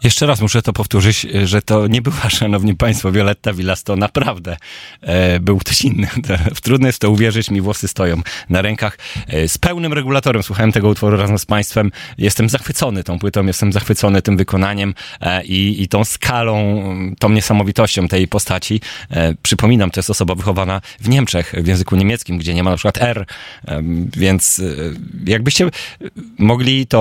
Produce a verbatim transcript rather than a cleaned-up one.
Jeszcze raz muszę to powtórzyć, że to nie była, szanowni państwo, Violetta Villas, to naprawdę e, był ktoś inny. Trudno jest to uwierzyć, mi włosy stoją na rękach. E, z pełnym regulatorem słuchałem tego utworu razem z państwem. Jestem zachwycony tą płytą, jestem zachwycony tym wykonaniem e, i, i tą skalą, tą niesamowitością tej postaci. E, przypominam, to jest osoba wychowana w Niemczech, w języku niemieckim, gdzie nie ma na przykład R, e, więc e, jakbyście mogli to